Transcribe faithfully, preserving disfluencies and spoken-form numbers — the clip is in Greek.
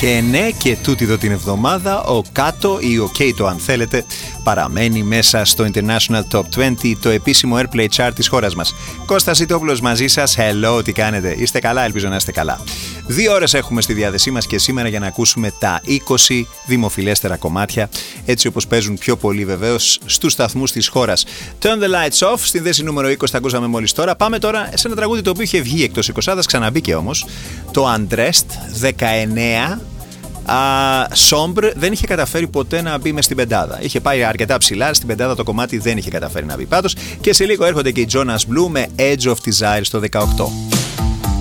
Και ναι, και τούτη εδώ την εβδομάδα ο Κάτω ή ο Κέιτο αν θέλετε παραμένει μέσα στο International Top είκοσι, το επίσημο Airplay Chart της χώρας μας. Κώστας Ιτόπουλος μαζί σας, hello, τι κάνετε, είστε καλά, ελπίζω να είστε καλά. Δύο ώρες έχουμε στη διάθεσή μας και σήμερα για να ακούσουμε τα είκοσι δημοφιλέστερα κομμάτια, έτσι όπως παίζουν πιο πολύ βεβαίως στους σταθμούς της χώρας. Turn the lights off, στην θέση νούμερο είκοσι, τα ακούσαμε μόλις τώρα. Πάμε τώρα σε ένα τραγούδι το οποίο είχε βγει εκτός εικοσάδας, ξαναμπήκε όμως, το Undressed δεκαεννέα. Sombre δεν είχε καταφέρει ποτέ να μπει μες στην πεντάδα. Είχε πάει αρκετά ψηλά, στην πεντάδα το κομμάτι δεν είχε καταφέρει να μπει πάντως. Και σε λίγο έρχονται και οι Jonas Blue με Edge of Desire στο δεκαοκτώ.